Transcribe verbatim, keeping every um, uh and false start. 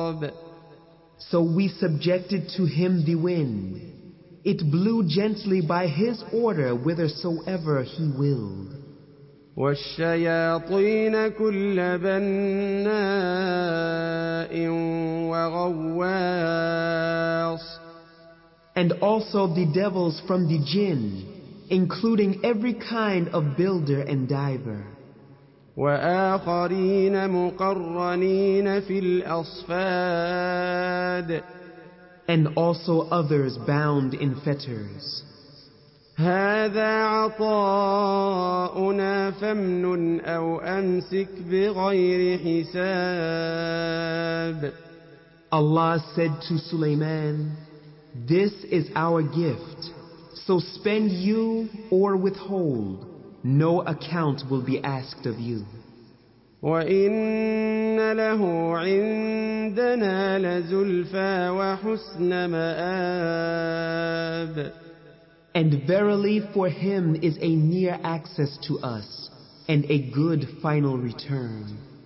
So we subjected to him the wind. It blew gently by his order whithersoever he willed. والشياطين كل بناء وغواص. And also the devils from the jinn, including every kind of builder and diver. وآخرين مقرنين في الأصفاد. And also others bound in fetters. هذا عطاؤنا فامنن أو أمسك بغير حساب. Allah said to Sulaiman, "This is our gift, so spend you or withhold. No account will be asked of you." وَإِنَّ لَهُ عِندَنَا لَزُلْفَىٰ وَحُسْنَ مَآبٍ. And verily for him is a near access to us and a good final return.